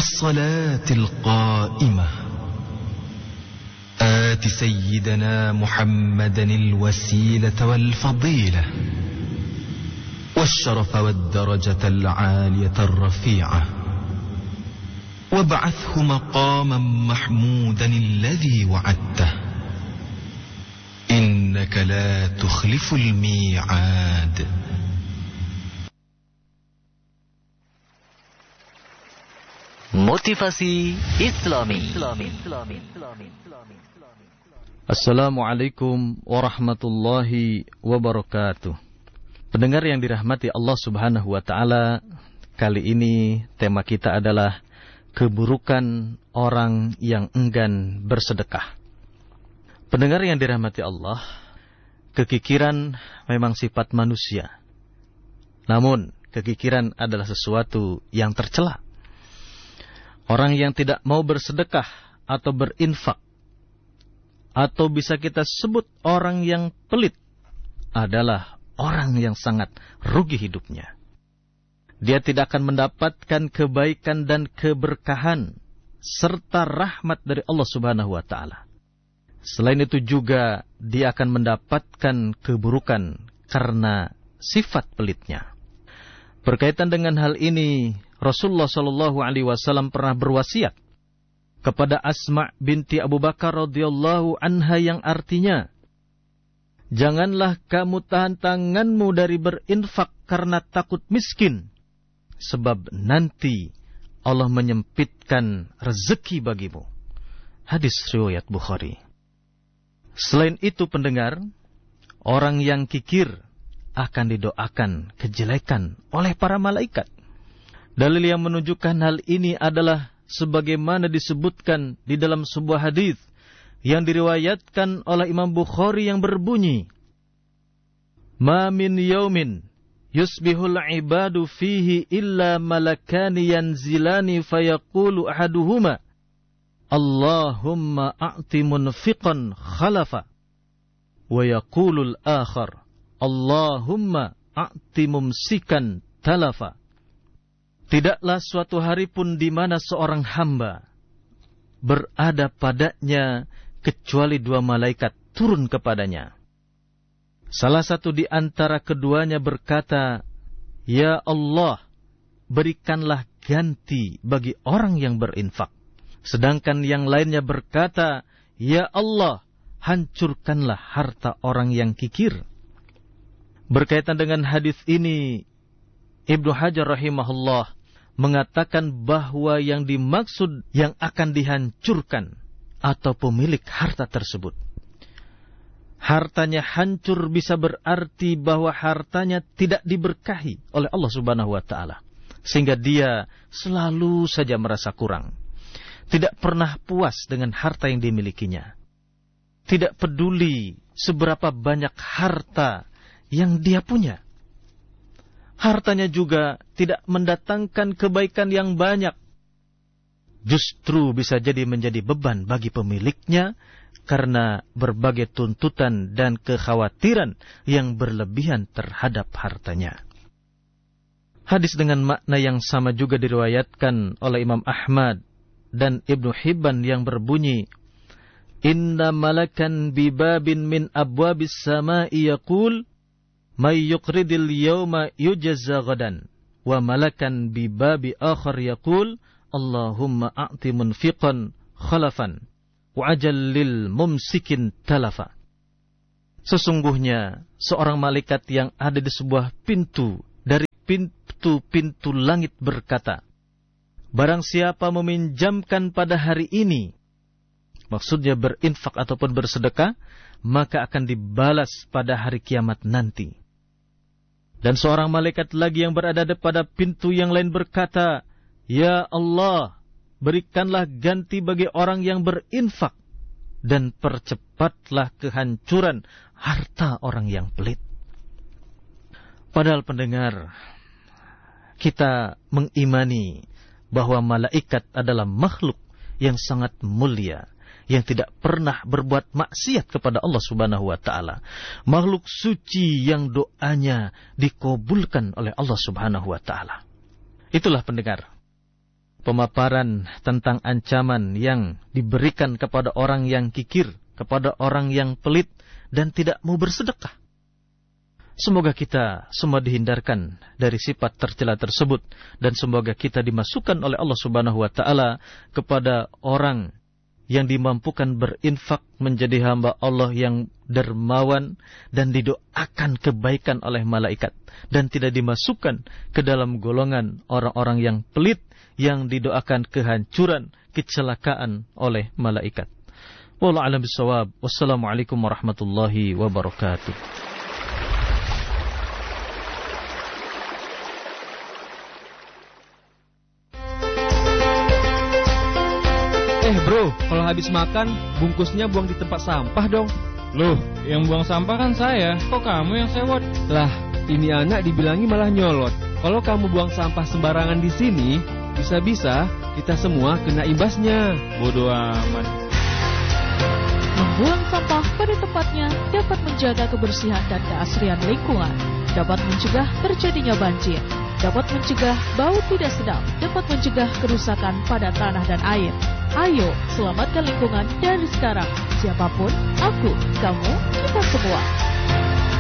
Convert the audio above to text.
والصلاة القائمة آت سيدنا محمدا الوسيلة والفضيلة والشرف والدرجة العالية الرفيعة وابعثه مقاما محمودا الذي وعدته إنك لا تخلف الميعاد. Motivasi Islami. Assalamualaikum warahmatullahi wabarakatuh. Pendengar yang dirahmati Allah Subhanahu wa taala, kali ini tema kita adalah keburukan orang yang enggan bersedekah. Pendengar yang dirahmati Allah, kekikiran memang sifat manusia. Namun, kekikiran adalah sesuatu yang tercela. Orang yang tidak mau bersedekah atau berinfak, atau bisa kita sebut orang yang pelit, adalah orang yang sangat rugi hidupnya. Dia tidak akan mendapatkan kebaikan dan keberkahan serta rahmat dari Allah Subhanahu wa taala. Selain itu juga dia akan mendapatkan keburukan karena sifat pelitnya. Berkaitan dengan hal ini, Rasulullah Shallallahu Alaihi Wasallam pernah berwasiat kepada Asma binti Abu Bakar radhiyallahu anha yang artinya, janganlah kamu tahan tanganmu dari berinfak karena takut miskin, sebab nanti Allah menyempitkan rezeki bagimu. Hadis riwayat Bukhari. Selain itu pendengar, orang yang kikir akan didoakan kejelekan oleh para malaikat. Dalil yang menunjukkan hal ini adalah sebagaimana disebutkan di dalam sebuah hadis yang diriwayatkan oleh Imam Bukhari yang berbunyi, "Ma min yaumin yusbihul ibadu fihi illa malakani yanzilani fayaqulu ahaduhuma Allahumma a'ti munfiqan khalafa wa yaqulul akhar Allahumma a'ti mumsikan talafa." Tidaklah suatu hari pun di mana seorang hamba berada padanya kecuali dua malaikat turun kepadanya. Salah satu di antara keduanya berkata, "Ya Allah, berikanlah ganti bagi orang yang berinfak." Sedangkan yang lainnya berkata, "Ya Allah, hancurkanlah harta orang yang kikir." Berkaitan dengan hadis ini, Ibnu Hajar rahimahullah mengatakan bahwa yang dimaksud yang akan dihancurkan atau pemilik harta tersebut. Hartanya hancur bisa berarti bahwa hartanya tidak diberkahi oleh Allah Subhanahu wa taala, sehingga dia selalu saja merasa kurang. Tidak pernah puas dengan harta yang dimilikinya. Tidak peduli seberapa banyak harta yang dia punya. Hartanya juga tidak mendatangkan kebaikan yang banyak. Justru bisa jadi menjadi beban bagi pemiliknya karena berbagai tuntutan dan kekhawatiran yang berlebihan terhadap hartanya. Hadis dengan makna yang sama juga diriwayatkan oleh Imam Ahmad dan Ibnu Hibban yang berbunyi, "Inna malakan bibabin min abwabis sama'i yaqul may yuqridil yawma yujazza ghadan wa malakan bi babi akhar yaqul Allahumma a'ti munfiqan khalafan wa ajallil mumsikin talafa." Sesungguhnya seorang malaikat yang ada di sebuah pintu dari pintu-pintu langit berkata, barang siapa meminjamkan pada hari ini, maksudnya berinfak ataupun bersedekah, maka akan dibalas pada hari kiamat nanti. Dan seorang malaikat lagi yang berada pada pintu yang lain berkata, "Ya Allah, berikanlah ganti bagi orang yang berinfak dan percepatlah kehancuran harta orang yang pelit." Padahal pendengar, kita mengimani bahwa malaikat adalah makhluk yang sangat mulia, yang tidak pernah berbuat maksiat kepada Allah Subhanahu wa taala. Makhluk suci yang doanya dikabulkan oleh Allah Subhanahu wa taala. Itulah pendengar, pemaparan tentang ancaman yang diberikan kepada orang yang kikir, kepada orang yang pelit dan tidak mau bersedekah. Semoga kita semua dihindarkan dari sifat tercela tersebut, dan semoga kita dimasukkan oleh Allah Subhanahu wa taala kepada orang yang dimampukan berinfak, menjadi hamba Allah yang dermawan dan didoakan kebaikan oleh malaikat, dan tidak dimasukkan ke dalam golongan orang-orang yang pelit yang didoakan kehancuran, kecelakaan oleh malaikat. Wallahu a'lam bishawab. Wassalamualaikum warahmatullahi wabarakatuh. Bro, kalau habis makan, bungkusnya buang di tempat sampah dong. Loh, yang buang sampah kan saya. Kok kamu yang sewot? Lah, ini anak dibilangi malah nyolot. Kalau kamu buang sampah sembarangan di sini, bisa-bisa kita semua kena imbasnya. Bodoh amat. Membuang sampah pada tempatnya dapat menjaga kebersihan dan keasrian lingkungan, dapat mencegah terjadinya banjir, dapat mencegah bau tidak sedap, dapat mencegah kerusakan pada tanah dan air. Ayo, selamatkan lingkungan dari sekarang. Siapapun, aku, kamu, kita semua.